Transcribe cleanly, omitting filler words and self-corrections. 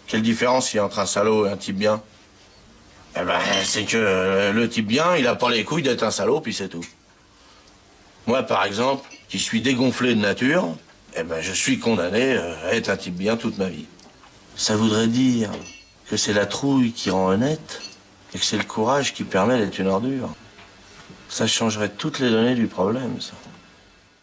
Quelle différence il y a entre un salaud et un type bien? Eh ben, c'est que le type bien, il a pas les couilles d'être un salaud, puis c'est tout. Moi, par exemple, qui suis dégonflé de nature, eh ben, je suis condamné à être un type bien toute ma vie. Ça voudrait dire que c'est la trouille qui rend honnête et que c'est le courage qui permet d'être une ordure. Ça changerait toutes les données du problème, ça.